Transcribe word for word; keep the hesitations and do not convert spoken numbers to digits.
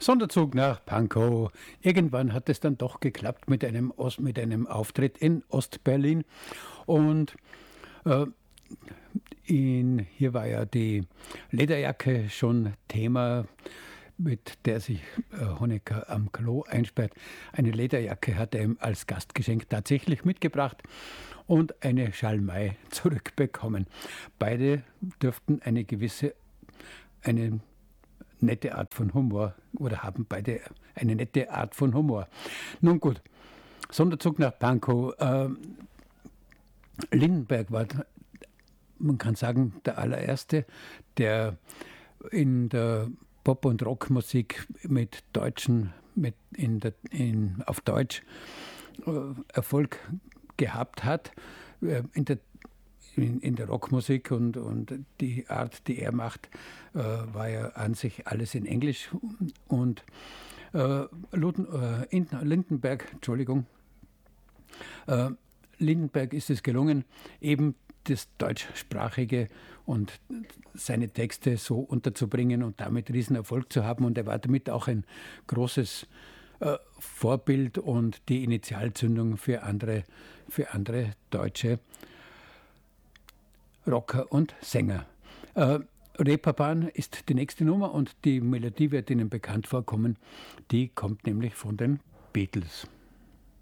Sonderzug nach Pankow. Irgendwann hat es dann doch geklappt mit einem, Ost, mit einem Auftritt in Ostberlin. Und äh, in, hier war ja die Lederjacke schon Thema, mit der sich äh, Honecker am Klo einsperrt. Eine Lederjacke hat er ihm als Gastgeschenk tatsächlich mitgebracht und eine Schalmei zurückbekommen. Beide dürften eine gewisse, eine nette Art von Humor oder haben beide eine nette Art von Humor. Nun gut, Sonderzug nach Pankow. Äh, Lindenberg war, man kann sagen, der allererste, der in der Pop- und Rockmusik mit Deutschen, mit in der, in, auf Deutsch äh, Erfolg gehabt hat. Äh, in der In, in der Rockmusik und, und die Art, die er macht, äh, war ja an sich alles in Englisch. Und äh, Luden, äh, Lindenberg, Entschuldigung, äh, Lindenberg ist es gelungen, eben das Deutschsprachige und seine Texte so unterzubringen und damit Riesenerfolg zu haben. Und er war damit auch ein großes äh, Vorbild und die Initialzündung für andere, für andere deutsche Rocker und Sänger. Äh, Reeperbahn ist die nächste Nummer und die Melodie wird Ihnen bekannt vorkommen. Die kommt nämlich von den Beatles.